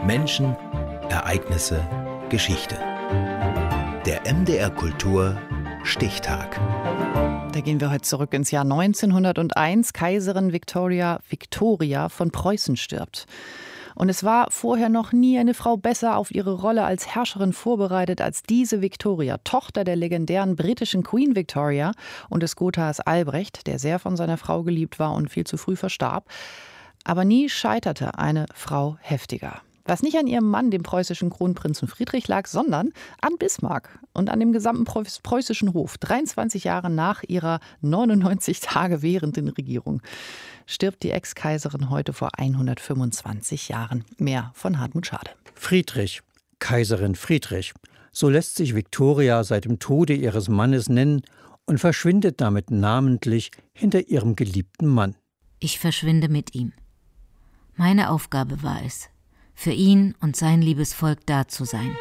Menschen, Ereignisse, Geschichte. Der MDR Kultur Stichtag. Da gehen wir heute zurück ins Jahr 1901. Kaiserin Victoria von Preußen stirbt. Und es war vorher noch nie eine Frau besser auf ihre Rolle als Herrscherin vorbereitet als diese Victoria, Tochter der legendären britischen Queen Victoria und des Gothas Albrecht, der sehr von seiner Frau geliebt war und viel zu früh verstarb. Aber nie scheiterte eine Frau heftiger. Was nicht an ihrem Mann, dem preußischen Kronprinzen Friedrich, lag, sondern an Bismarck und an dem gesamten preußischen Hof. 23 Jahre nach ihrer 99 Tage währenden Regierung stirbt die Ex-Kaiserin heute vor 125 Jahren. Mehr von Hartmut Schade. Friedrich, Kaiserin Friedrich. So lässt sich Victoria seit dem Tode ihres Mannes nennen und verschwindet damit namentlich hinter ihrem geliebten Mann. Ich verschwinde mit ihm. Meine Aufgabe war es, für ihn und sein liebes Volk da zu sein.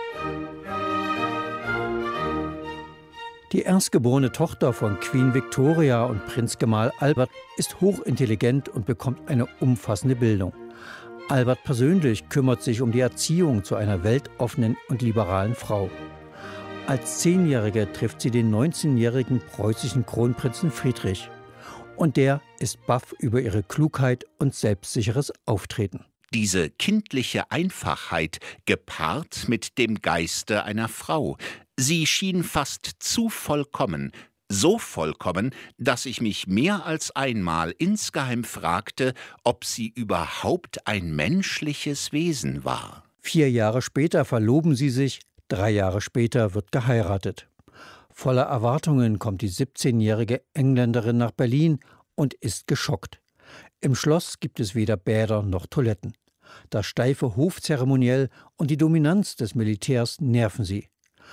Die erstgeborene Tochter von Queen Victoria und Prinzgemahl Albert ist hochintelligent und bekommt eine umfassende Bildung. Albert persönlich kümmert sich um die Erziehung zu einer weltoffenen und liberalen Frau. Als 10-Jährige trifft sie den 19-jährigen preußischen Kronprinzen Friedrich. Und der ist baff über ihre Klugheit und selbstsicheres Auftreten. Diese kindliche Einfachheit gepaart mit dem Geiste einer Frau. Sie schien fast zu vollkommen, so vollkommen, dass ich mich mehr als einmal insgeheim fragte, ob sie überhaupt ein menschliches Wesen war. 4 Jahre später verloben sie sich, 3 Jahre später wird geheiratet. Voller Erwartungen kommt die 17-jährige Engländerin nach Berlin und ist geschockt. Im Schloss gibt es weder Bäder noch Toiletten. Das steife Hofzeremoniell und die Dominanz des Militärs nerven sie.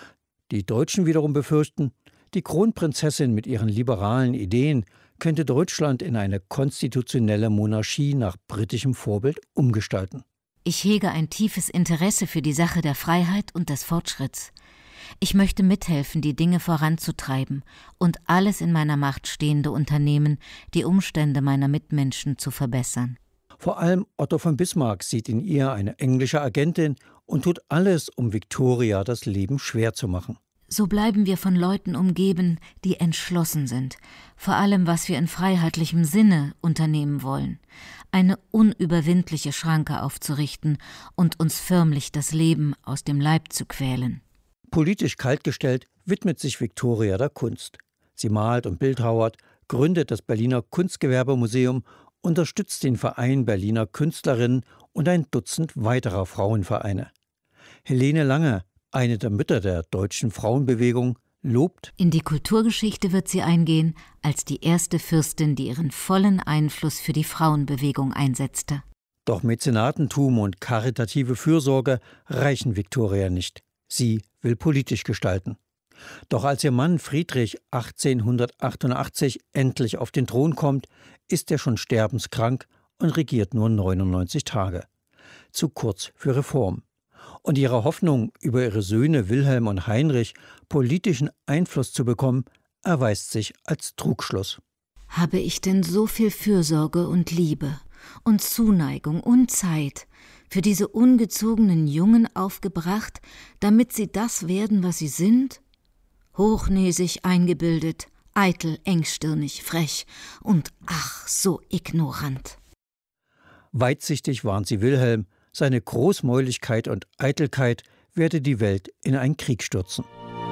Die Deutschen wiederum befürchten, die Kronprinzessin mit ihren liberalen Ideen könnte Deutschland in eine konstitutionelle Monarchie nach britischem Vorbild umgestalten. Ich hege ein tiefes Interesse für die Sache der Freiheit und des Fortschritts. Ich möchte mithelfen, die Dinge voranzutreiben und alles in meiner Macht Stehende unternehmen, die Umstände meiner Mitmenschen zu verbessern. Vor allem Otto von Bismarck sieht in ihr eine englische Agentin und tut alles, um Victoria das Leben schwer zu machen. So bleiben wir von Leuten umgeben, die entschlossen sind, vor allem was wir in freiheitlichem Sinne unternehmen wollen, eine unüberwindliche Schranke aufzurichten und uns förmlich das Leben aus dem Leib zu quälen. Politisch kaltgestellt widmet sich Victoria der Kunst. Sie malt und bildhauert, gründet das Berliner Kunstgewerbemuseum, unterstützt den Verein Berliner Künstlerinnen und ein Dutzend weiterer Frauenvereine. Helene Lange, eine der Mütter der deutschen Frauenbewegung, lobt: In die Kulturgeschichte wird sie eingehen als die erste Fürstin, die ihren vollen Einfluss für die Frauenbewegung einsetzte. Doch Mäzenatentum und karitative Fürsorge reichen Victoria nicht. Sie will politisch gestalten. Doch als ihr Mann Friedrich 1888 endlich auf den Thron kommt, ist er schon sterbenskrank und regiert nur 99 Tage. Zu kurz für Reform. Und ihre Hoffnung, über ihre Söhne Wilhelm und Heinrich politischen Einfluss zu bekommen, erweist sich als Trugschluss. Habe ich denn so viel Fürsorge und Liebe und Zuneigung und Zeit für diese ungezogenen Jungen aufgebracht, damit sie das werden, was sie sind? Hochnäsig eingebildet, eitel, engstirnig, frech und ach, so ignorant. Weitsichtig warnt sie Wilhelm, seine Großmäuligkeit und Eitelkeit werde die Welt in einen Krieg stürzen.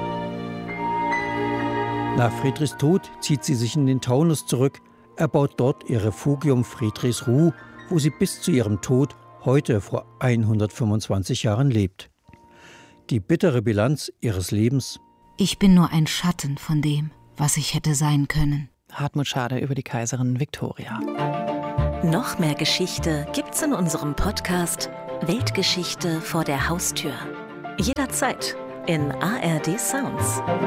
Nach Friedrichs Tod zieht sie sich in den Taunus zurück, erbaut dort ihr Refugium Friedrichsruh, wo sie bis zu ihrem Tod heute vor 125 Jahren lebt. Die bittere Bilanz ihres Lebens: Ich bin nur ein Schatten von dem, was ich hätte sein können. Hartmut Schade über die Kaiserin Victoria. Noch mehr Geschichte gibt's in unserem Podcast Weltgeschichte vor der Haustür. Jederzeit in ARD Sounds.